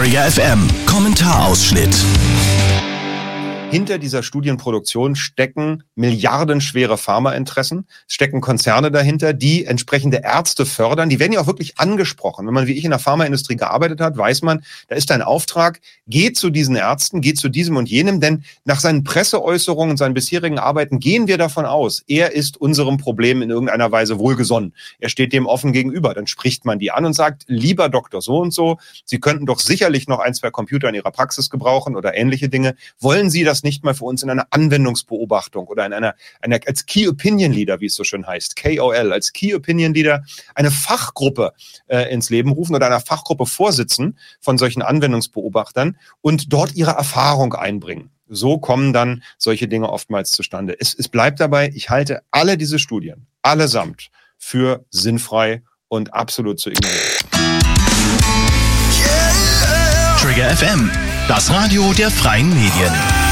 Trigger FM Kommentarausschnitt. Hinter dieser Studienproduktion stecken milliardenschwere Pharmainteressen, stecken Konzerne dahinter, die entsprechende Ärzte fördern. Die werden ja auch wirklich angesprochen. Wenn man wie ich in der Pharmaindustrie gearbeitet hat, weiß man, da ist ein Auftrag, geht zu diesen Ärzten, geht zu diesem und jenem, denn nach seinen Presseäußerungen und seinen bisherigen Arbeiten gehen wir davon aus, er ist unserem Problem in irgendeiner Weise wohlgesonnen. Er steht dem offen gegenüber. Dann spricht man die an und sagt, lieber Doktor so und so, Sie könnten doch sicherlich noch 1, 2 Computer in Ihrer Praxis gebrauchen oder ähnliche Dinge. Wollen Sie das nicht mal für uns in einer Anwendungsbeobachtung oder in einer als Key Opinion Leader, wie es so schön heißt, KOL, als Key Opinion Leader eine Fachgruppe ins Leben rufen oder einer Fachgruppe vorsitzen von solchen Anwendungsbeobachtern und dort ihre Erfahrung einbringen. So kommen dann solche Dinge oftmals zustande. Es bleibt dabei, ich halte alle diese Studien, allesamt, für sinnfrei und absolut zu ignorieren. Trigger FM, das Radio der freien Medien.